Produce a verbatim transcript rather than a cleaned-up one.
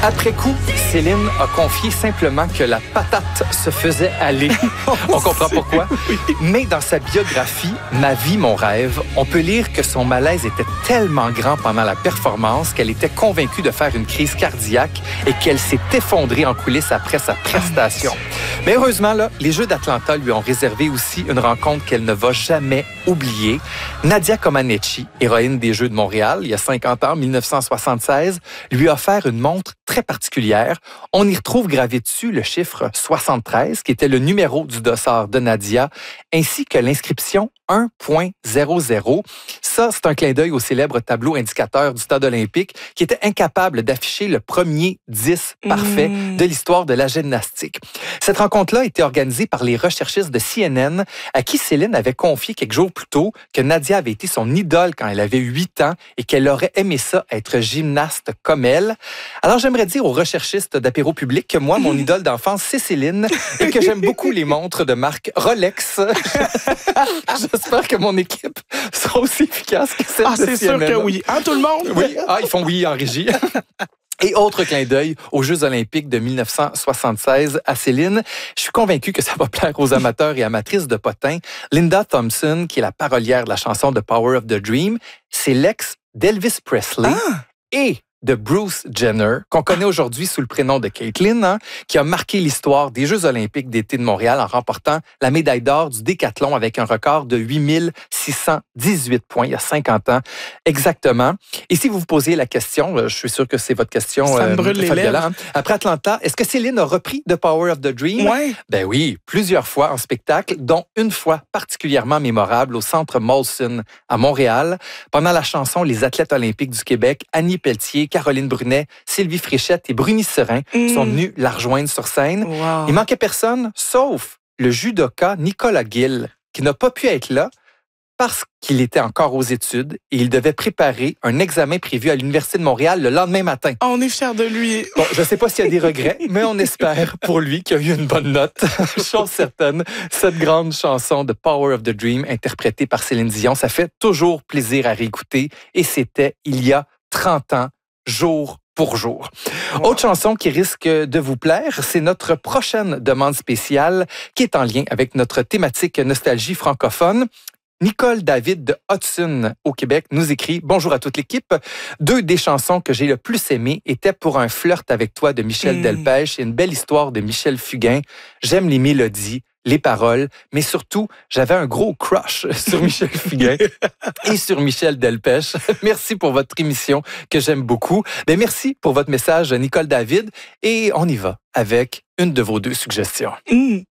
Après coup, Céline a confié simplement que la patate se faisait aller. On comprend pourquoi. Mais dans sa biographie, Ma vie, mon rêve, on peut lire que son malaise était tellement grand pendant la performance qu'elle était convaincue de faire une crise cardiaque et qu'elle s'est effondrée en coulisses après sa prestation. Mais heureusement, là, les Jeux d'Atlanta lui ont réservé aussi une rencontre qu'elle ne va jamais oublier. Nadia Comaneci, héroïne des Jeux de Montréal, il y a cinquante ans, mille neuf cent soixante-seize, lui a offert une montre très particulière. On y retrouve gravé dessus le chiffre soixante-treize, qui était le numéro du dossard de Nadia, ainsi que l'inscription un point zéro zéro. Ça, c'est un clin d'œil au célèbre tableau indicateur du stade olympique qui était incapable d'afficher le premier dix parfait mmh. de l'histoire de la gymnastique. Cette rencontre-là a été organisée par les recherchistes de C N N à qui Céline avait confié quelques jours plus tôt que Nadia avait été son idole quand elle avait huit ans et qu'elle aurait aimé ça, être gymnaste comme elle. Alors, j'aimerais dire aux recherchistes d'apéro public que moi, mon idole d'enfance, c'est Céline et que j'aime beaucoup les montres de marque Rolex. J'espère que mon équipe sera aussi efficace que celle ah, de C N N. Ah, c'est sûr que oui. Hein, tout le monde? Oui. Ah, ils font oui en régie. Et autre clin d'œil aux Jeux olympiques de mille neuf cent soixante-seize à Céline. Je suis convaincu que ça va plaire aux amateurs et amatrices de potins. Linda Thompson, qui est la parolière de la chanson The Power of the Dream, c'est l'ex d'Elvis Presley ah. et de Bruce Jenner, qu'on connaît aujourd'hui sous le prénom de Caitlyn, hein, qui a marqué l'histoire des Jeux olympiques d'été de Montréal en remportant la médaille d'or du décathlon avec un record de huit mille six cent dix-huit points il y a cinquante ans exactement. Et si vous vous posez la question, je suis sûr que c'est votre question, ça me brûle euh, les lèvres. Hein, après Atlanta, est-ce que Céline a repris The Power of the Dream? Ouais. Ben oui, plusieurs fois en spectacle, dont une fois particulièrement mémorable au Centre Molson à Montréal. Pendant la chanson Les athlètes olympiques du Québec, Annie Pelletier, Caroline Brunet, Sylvie Fréchette et Bruni Serin mmh. sont venus la rejoindre sur scène. Wow. Il manquait personne, sauf le judoka Nicolas Gill, qui n'a pas pu être là parce qu'il était encore aux études et il devait préparer un examen prévu à l'Université de Montréal le lendemain matin. Oh, on est fiers de lui. Bon, je ne sais pas s'il y a des regrets, mais on espère pour lui qu'il a eu une bonne note. Chose certaine, cette grande chanson de Power of the Dream, interprétée par Céline Dion, ça fait toujours plaisir à réécouter et c'était il y a trente ans, jour pour jour. Wow. Autre chanson qui risque de vous plaire, c'est notre prochaine demande spéciale qui est en lien avec notre thématique nostalgie francophone. Nicole David de Hudson au Québec nous écrit « Bonjour à toute l'équipe. Deux des chansons que j'ai le plus aimées étaient Pour un flirt avec toi de Michel mmh. Delpech et Une belle histoire de Michel Fugain. J'aime les mélodies, les paroles, mais surtout, j'avais un gros crush sur Michel Fugain et sur Michel Delpech. Merci pour votre émission que j'aime beaucoup. Ben, merci pour votre message, Nicole David. Et on y va avec une de vos deux suggestions. Mmh.